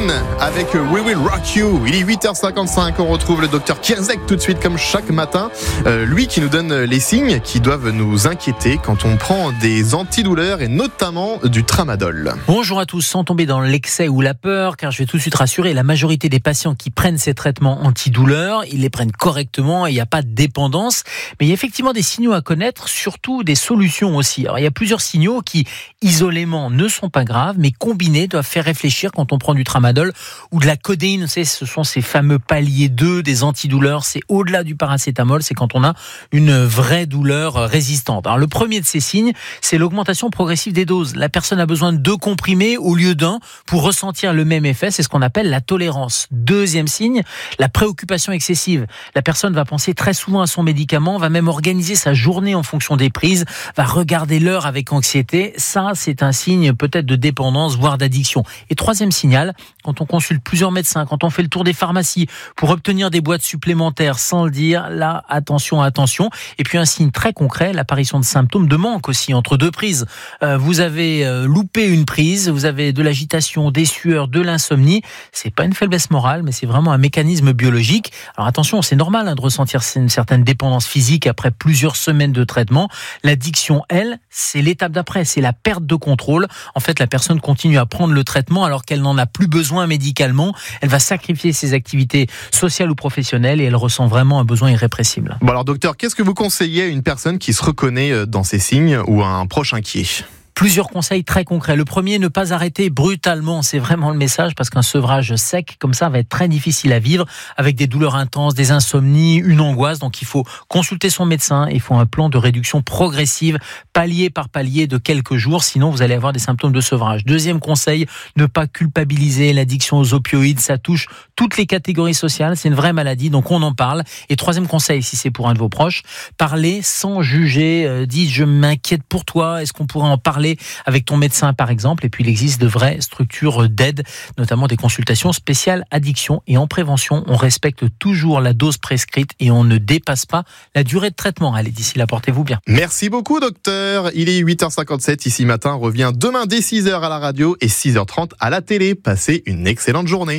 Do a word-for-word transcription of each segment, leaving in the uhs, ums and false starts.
Queen avec We Will Rock You. Il est huit heures cinquante-cinq, on retrouve le docteur Kierzek tout de suite comme chaque matin. Euh, lui qui nous donne les signes qui doivent nous inquiéter quand on prend des antidouleurs et notamment du tramadol. Bonjour à tous, sans tomber dans l'excès ou la peur, car je vais tout de suite rassurer, la majorité des patients qui prennent ces traitements antidouleurs, ils les prennent correctement et il n'y a pas de dépendance. Mais il y a effectivement des signaux à connaître, surtout des solutions aussi. Alors il y a plusieurs signaux qui, isolément, ne sont pas graves, mais combinés doivent faire réfléchir quand on prend du tramadol ou de la codéine. Vous savez, ce sont ces fameux paliers deux des antidouleurs. C'est au-delà du paracétamol, c'est quand on a une vraie douleur résistante. Alors le premier de ces signes, c'est l'augmentation progressive des doses. La personne a besoin de deux comprimés au lieu d'un pour ressentir le même effet. C'est ce qu'on appelle la tolérance. Deuxième signe, la préoccupation excessive. La personne va penser très souvent à son médicament, va même organiser sa journée en fonction des prises, va regarder l'heure avec anxiété. Ça, c'est un signe peut-être de dépendance, voire d'addiction. Et troisième signal, quand on consulte plusieurs médecins, quand on fait le tour des pharmacies pour obtenir des boîtes supplémentaires sans le dire, là, attention, attention. Et puis un signe très concret, l'apparition de symptômes de manque aussi entre deux prises. Euh, vous avez euh, loupé une prise, vous avez de l'agitation, des sueurs, de l'insomnie. C'est pas une faiblesse morale, mais c'est vraiment un mécanisme biologique. Alors attention, c'est normal hein, de ressentir une certaine dépendance physique après plusieurs semaines de traitement. L'addiction, elle, c'est l'étape d'après, c'est la perte de contrôle. En fait, la personne continue à prendre le traitement alors qu'elle n'en a plus besoin médicalement. Elle va sacrifier ses activités sociales ou professionnelles et elle ressent vraiment un besoin irrépressible. Bon alors docteur, qu'est-ce que vous conseillez à une personne qui se reconnaît dans ces signes ou à un proche inquiet ? Plusieurs conseils très concrets. Le premier, ne pas arrêter brutalement. C'est vraiment le message parce qu'un sevrage sec comme ça va être très difficile à vivre avec des douleurs intenses, des insomnies, une angoisse. Donc il faut consulter son médecin. Il faut un plan de réduction progressive, palier par palier de quelques jours. Sinon, vous allez avoir des symptômes de sevrage. Deuxième conseil, ne pas culpabiliser. L'addiction aux opioïdes, ça touche toutes les catégories sociales. C'est une vraie maladie, donc on en parle. Et troisième conseil, si c'est pour un de vos proches, parlez sans juger. Euh, dites, je m'inquiète pour toi. Est-ce qu'on pourrait en parler avec ton médecin par exemple? Et puis il existe de vraies structures d'aide, notamment des consultations spéciales addiction. Et en prévention, on respecte toujours la dose prescrite et on ne dépasse pas la durée de traitement. Allez, d'ici là, portez-vous bien. Merci beaucoup docteur. Il est huit heures cinquante-sept ici matin. On revient demain dès six heures à la radio et six heures trente à la télé. Passez une excellente journée.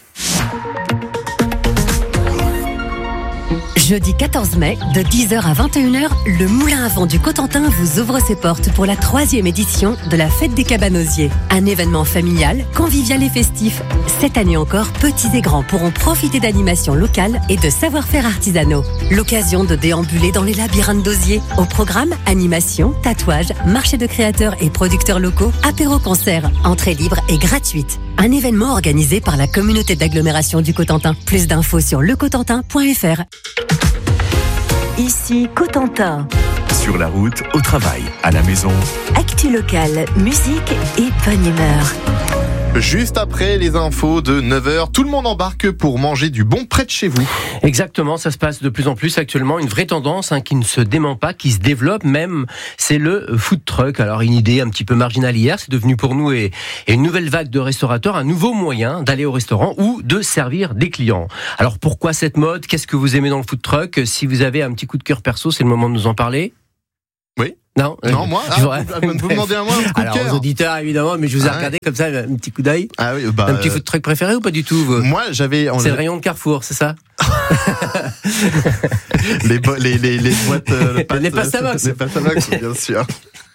Jeudi quatorze mai, de dix heures à vingt et une heures, le Moulin à Vent du Cotentin vous ouvre ses portes pour la troisième édition de la Fête des Cabanosiers. Un événement familial, convivial et festif. Cette année encore, petits et grands pourront profiter d'animations locales et de savoir-faire artisanaux. L'occasion de déambuler dans les labyrinthes d'osier. Au programme, animation, tatouage, marché de créateurs et producteurs locaux, apéro-concert, entrée libre et gratuite. Un événement organisé par la communauté d'agglomération du Cotentin. Plus d'infos sur le cotentin point f r. Ici Cotentin. Sur la route, au travail, à la maison. Actu locale, musique et bonne humeur. Juste après les infos de neuf heures, tout le monde embarque pour manger du bon près de chez vous. Exactement, ça se passe de plus en plus actuellement. Une vraie tendance hein, qui ne se dément pas, qui se développe même, c'est le food truck. Alors une idée un petit peu marginale hier, c'est devenu pour nous et, et une nouvelle vague de restaurateurs, un nouveau moyen d'aller au restaurant ou de servir des clients. Alors pourquoi cette mode ? Qu'est-ce que vous aimez dans le food truck ? Si vous avez un petit coup de cœur perso, c'est le moment de nous en parler. Oui. Non, non, moi, ah, vous, vous me demandez à moi un coup Alors, de cœur. aux auditeurs, évidemment, mais je vous ai ah, regardé ouais. comme ça, un petit coup d'œil. Ah oui, bah, un petit food truck préféré ou pas du tout vous ? Moi, j'avais. C'est le rayon de Carrefour, c'est ça ? les, bo- les, les, les boîtes. Euh, pâtes, les Pastamox. Les Pastamox, bien sûr.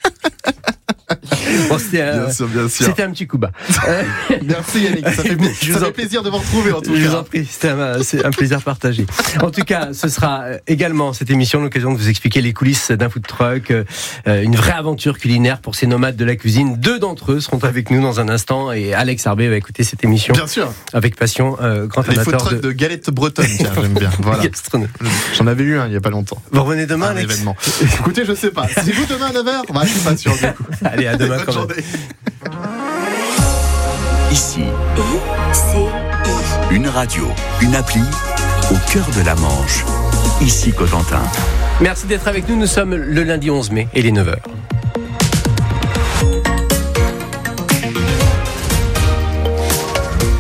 Bon, c'était, euh, bien sûr, bien sûr. C'était un petit coup bas. Merci Yannick, ça fait, je ça fait en... plaisir de vous retrouver en tout je cas. Je vous en prie, c'était un, c'est un plaisir partagé. En tout cas, ce sera également cette émission l'occasion de vous expliquer les coulisses d'un food truck, euh, une vraie aventure culinaire pour ces nomades de la cuisine. Deux d'entre eux seront avec nous dans un instant et Alex Arbé va écouter cette émission. Bien sûr. Avec passion, euh, grand les amateur food trucks de... de galettes bretonnes, tiens, j'aime bien. Voilà. J'en avais eu un il y a pas longtemps. Vous revenez demain, un Alex ? événement. Écoutez, je sais pas. C'est vous demain à neuf heures ? Bah, je suis pas sûr du coup. Allez, à demain quand même. Ici, I C I. Une radio, une appli, au cœur de la Manche. Ici Cotentin. Merci d'être avec nous, nous sommes le lundi onze mai et les neuf heures.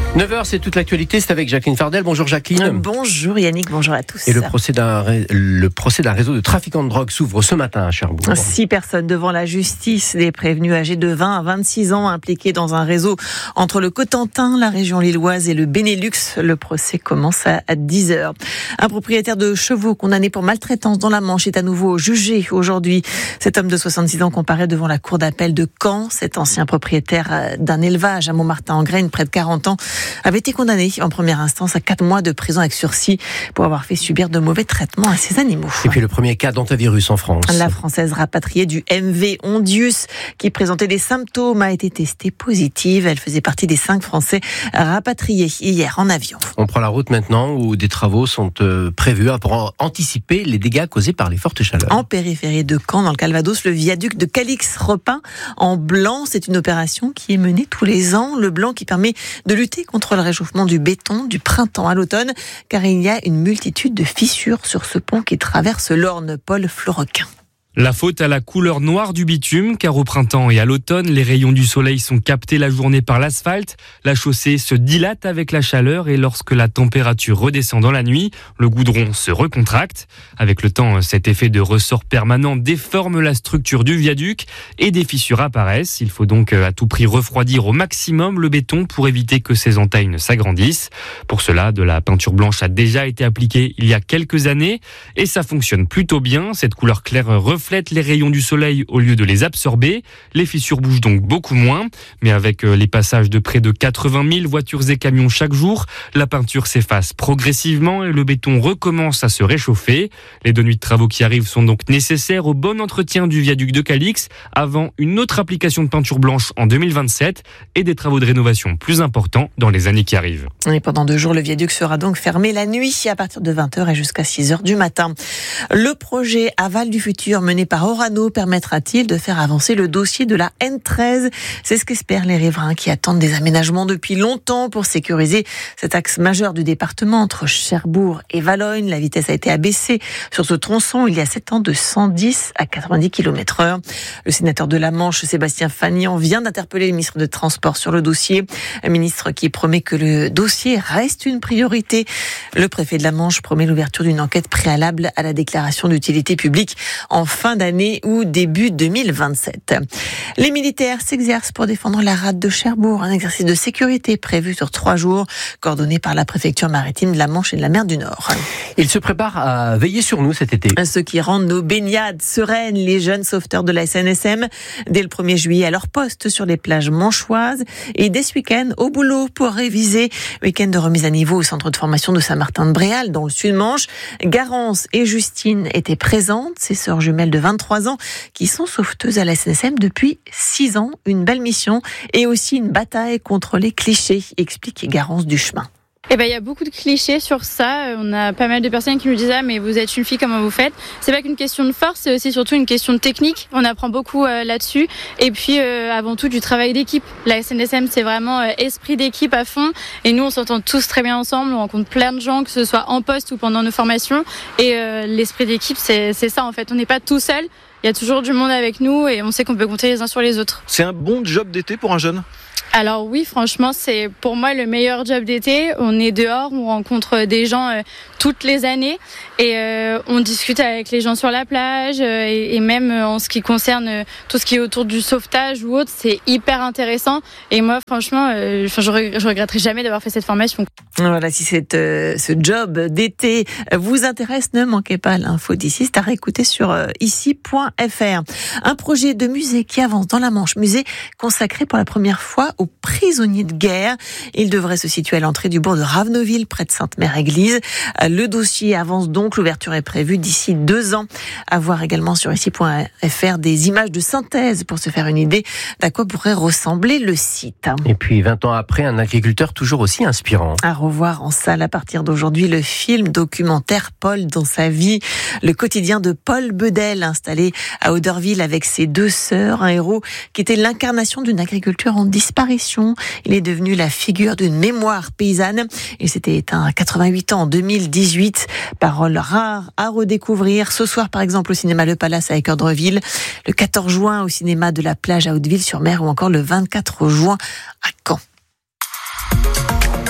neuf heures, c'est toute l'actualité, c'est avec Jacqueline Fardel. Bonjour Jacqueline. Bonjour Yannick, bonjour à tous. Et le procès d'un, le procès d'un réseau de trafiquants de drogue s'ouvre ce matin à Cherbourg. Six personnes devant la justice, des prévenus âgés de vingt à vingt-six ans impliqués dans un réseau entre le Cotentin, la région lilloise et le Benelux. Le procès commence à dix heures. Un propriétaire de chevaux condamné pour maltraitance dans la Manche est à nouveau jugé aujourd'hui. Cet homme de soixante-six ans comparaît devant la cour d'appel de Caen. Cet ancien propriétaire d'un élevage à Montmartin-en-Graine, près de quarante ans, avait été condamné en première instance à quatre mois de prison avec sursis pour avoir fait subir de mauvais traitements à ses animaux. Et puis le premier cas d'hantavirus en France. La Française rapatriée du M V Ondius, qui présentait des symptômes, a été testée positive. Elle faisait partie des cinq Français rapatriés hier en avion. On prend la route maintenant où des travaux sont prévus pour anticiper les dégâts causés par les fortes chaleurs. En périphérie de Caen, dans le Calvados, le viaduc de Calix repeint en blanc. C'est une opération qui est menée tous les ans. Le blanc qui permet de lutter contre le réchauffement du béton du printemps à l'automne, car il y a une multitude de fissures sur ce pont qui traverse l'Orne. Paul Florequin. La faute à la couleur noire du bitume, car au printemps et à l'automne, les rayons du soleil sont captés la journée par l'asphalte. La chaussée se dilate avec la chaleur et lorsque la température redescend dans la nuit, le goudron se recontracte. Avec le temps, cet effet de ressort permanent déforme la structure du viaduc et des fissures apparaissent. Il faut donc à tout prix refroidir au maximum le béton pour éviter que ces entailles ne s'agrandissent. Pour cela, de la peinture blanche a déjà été appliquée il y a quelques années et ça fonctionne plutôt bien. Cette couleur claire reflète les rayons du soleil au lieu de les absorber. Les fissures bougent donc beaucoup moins. Mais avec les passages de près de quatre-vingt mille voitures et camions chaque jour, la peinture s'efface progressivement et le béton recommence à se réchauffer. Les deux nuits de travaux qui arrivent sont donc nécessaires au bon entretien du viaduc de Calix avant une autre application de peinture blanche en deux mille vingt-sept et des travaux de rénovation plus importants dans les années qui arrivent. Et pendant deux jours, le viaduc sera donc fermé la nuit à partir de vingt heures et jusqu'à six heures du matin. Le projet Aval du futur mené par Orano permettra-t-il de faire avancer le dossier de la N treize ? C'est ce qu'espèrent les riverains qui attendent des aménagements depuis longtemps pour sécuriser cet axe majeur du département entre Cherbourg et Valognes. La vitesse a été abaissée sur ce tronçon il y a sept ans de cent dix à quatre-vingt-dix kilomètres heure. Le sénateur de la Manche, Sébastien Fagnan, vient d'interpeller le ministre des Transports sur le dossier. Un ministre qui promet que le dossier reste une priorité. Le préfet de la Manche promet l'ouverture d'une enquête préalable à la déclaration d'utilité publique en fin d'année ou début deux mille vingt-sept. Les militaires s'exercent pour défendre la rade de Cherbourg, un exercice de sécurité prévu sur trois jours, coordonné par la préfecture maritime de la Manche et de la mer du Nord. Ils se préparent à veiller sur nous cet été. Ceux qui rendent nos baignades sereines, les jeunes sauveteurs de la S N S M, dès le premier juillet à leur poste sur les plages manchoises et dès ce week-end au boulot pour réviser. Week-end de remise à niveau au centre de formation de Saint-Martin-de-Bréal dans le Sud-Manche. Garance et Justine étaient présentes, ces sœurs jumelles de vingt-trois ans qui sont sauveteuses à la S N S M depuis six ans. Une belle mission et aussi une bataille contre les clichés, explique Garance Duchemin. Eh ben, il y a beaucoup de clichés sur ça. On a pas mal de personnes qui nous disent « Ah, mais vous êtes une fille, comment vous faites ?» C'est pas qu'une question de force, c'est aussi surtout une question de technique. On apprend beaucoup euh, là-dessus. Et puis, euh, avant tout, du travail d'équipe. La S N S M, c'est vraiment euh, esprit d'équipe à fond. Et nous, on s'entend tous très bien ensemble. On rencontre plein de gens, que ce soit en poste ou pendant nos formations. Et euh, l'esprit d'équipe, c'est, c'est ça, en fait. On n'est pas tout seul. Il y a toujours du monde avec nous et on sait qu'on peut compter les uns sur les autres. C'est un bon job d'été pour un jeune ? Alors oui, franchement, c'est pour moi le meilleur job d'été. On est dehors, on rencontre des gens euh, toutes les années et euh, on discute avec les gens sur la plage euh, et, et même euh, en ce qui concerne euh, tout ce qui est autour du sauvetage ou autre, c'est hyper intéressant. Et moi, franchement, euh, je, je regretterai jamais d'avoir fait cette formation. Voilà, si cette, euh, ce job d'été vous intéresse, ne manquez pas l'info d'ici. C'est à réécouter sur euh, ici point f r. Un projet de musée qui avance dans la Manche, musée consacré pour la première fois aux prisonniers de guerre. Il devrait se situer à l'entrée du bourg de Ravenoville, près de Sainte-Mère-Église. Le dossier avance donc, l'ouverture est prévue d'ici deux ans. À voir également sur ici point f r des images de synthèse pour se faire une idée d'à quoi pourrait ressembler le site. Et puis vingt ans après, un agriculteur toujours aussi inspirant. À revoir en salle à partir d'aujourd'hui le film documentaire Paul dans sa vie, le quotidien de Paul Bedel, installé à Auderville avec ses deux sœurs, un héros qui était l'incarnation d'une agriculture en disparition. Il est devenu la figure d'une mémoire paysanne. Il s'était éteint à quatre-vingt-huit ans en deux mille dix-huit. Paroles rares à redécouvrir. Ce soir, par exemple, au cinéma Le Palace à Équeurdreville, le quatorze juin au cinéma de la Plage à Hauteville-sur-Mer ou encore le vingt-quatre juin à Caen.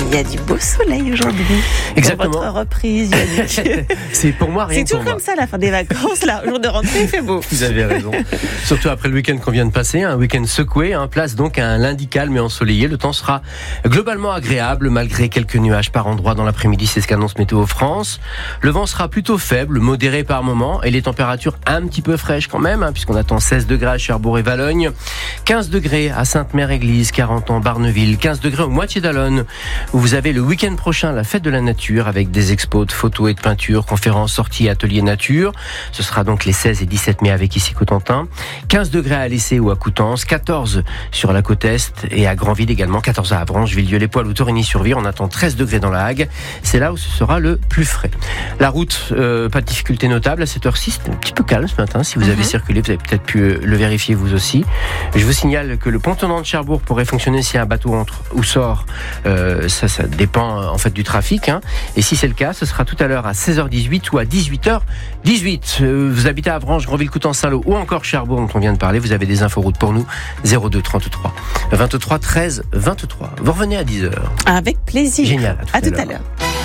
il y a du beau soleil aujourd'hui. Exactement. Pour votre reprise, Yannick. C'est pour moi rien C'est que tout pour moi. comme ça la fin des vacances, là. Jour de rentrée, il fait beau. Vous avez raison. Surtout après le week-end qu'on vient de passer, un week-end secoué, hein, place donc à un lundi calme et ensoleillé. Le temps sera globalement agréable malgré quelques nuages par endroits dans l'après-midi, c'est ce qu'annonce Météo France. Le vent sera plutôt faible, modéré par moments et les températures un petit peu fraîches quand même, hein, puisqu'on attend seize degrés à Cherbourg et Valogne, quinze degrés à Sainte-Mère-Église, quarante ans Barneville, quinze degrés au Moitié d'Allonne, où vous avez le week-end prochain la fête de la nature avec des expos de photos et de peinture, conférences, sorties, ateliers nature. Ce sera donc les seize et dix-sept mai avec Issy-Cotentin. quinze degrés à Alessé ou à Coutances, quatorze sur la côte Est et à Granville également, quatorze à Avranches, Villedieu-les-Poils ou Torigny-sur-Vire. On attend treize degrés dans la Hague. C'est là où ce sera le plus frais. La route, euh, pas de difficulté notable. À cette heure-ci, c'est un petit peu calme ce matin. Si vous avez mm-hmm. circulé, vous avez peut-être pu le vérifier vous aussi. Je vous signale que le pont tournant de Cherbourg pourrait fonctionner si un bateau entre ou sort. Euh, ça, ça dépend en fait du trafic. Hein. Et si c'est le cas, ce sera tout à l'heure à seize heures dix-huit ou à dix-huit heures dix-huit. Euh, vous habitez à Avranches, Granville, Coutances, Saint-Lô ou encore Cherbourg dont on vient de parler. Vous avez des infos routes pour nous. zéro deux trente-trois vingt-trois treize vingt-trois. Vous revenez à dix heures. Avec plaisir. Génial. À tout à, à, tout à l'heure.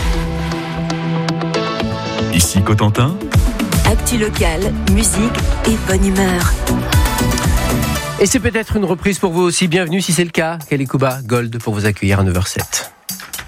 Ici Cotentin. Actu local, musique et bonne humeur. Et c'est peut-être une reprise pour vous aussi. Bienvenue si c'est le cas. Kelly Kuba, Gold pour vous accueillir à neuf heures zéro sept.